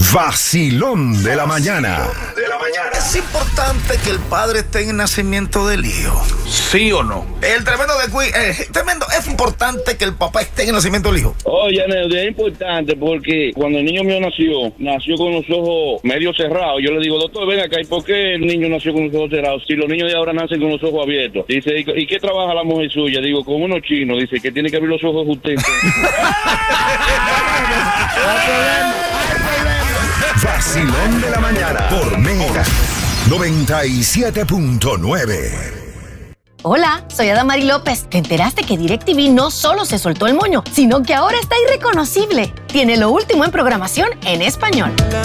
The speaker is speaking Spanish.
Vacilón de la mañana. Es importante que el padre esté en el nacimiento del hijo. ¿Sí o no? Es importante que el papá esté en el nacimiento del hijo. Oye, es importante porque cuando el niño mío nació con los ojos medio cerrados. Yo le digo, doctor, ven acá, ¿y por qué el niño nació con los ojos cerrados? Si los niños de ahora nacen con los ojos abiertos. Dice, ¿y qué trabaja la mujer suya? Digo, con unos chinos. Dice, que tiene que abrir los ojos usted. Vacilón de la mañana por Mega 97.9. Hola, soy Adamari López. ¿Te enteraste que DirecTV no solo se soltó el moño, sino que ahora está irreconocible? Tiene lo último en programación en español.